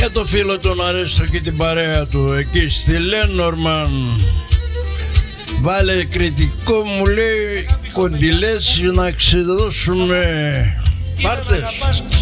Για το φίλο τον Αρέστο και την παρέα του εκεί στη Λένορμαν. Βάλε κριτικό, μου λέει, κοντιλές να ξεδώσουμε. Πάρτε.